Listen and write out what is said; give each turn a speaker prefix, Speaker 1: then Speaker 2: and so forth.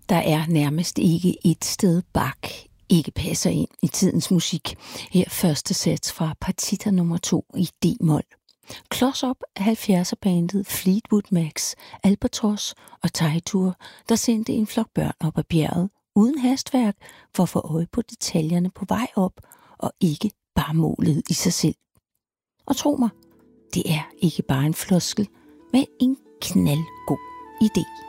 Speaker 1: Der er nærmest ikke et sted, Bach ikke passer ind i tidens musik. Her første sats fra partita nummer 2 i D-mol. Klods op af 70'er-bandet Fleetwood Macs, Albatross og Teitur, der sendte en flok børn op ad bjerget uden hastværk for at få øje på detaljerne på vej op og ikke bare målet i sig selv. Og tro mig, det er ikke bare en floskel, men en knaldgod idé.